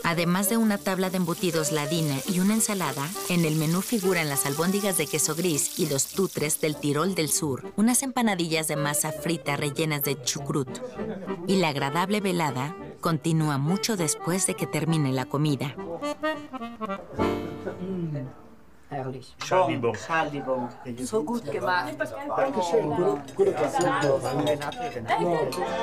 Además de una tabla de embutidos ladina y una ensalada, en el menú figuran las albóndigas de queso gris y los tutres del Tirol del Sur, unas empanadillas de masa frita rellenas de chucrut. Y la agradable velada continúa mucho después de que termine la comida. Herrlich. Schaldi-Bon. Schaldi-Bon. So gut gemacht. Dankeschön. Gute Klasse.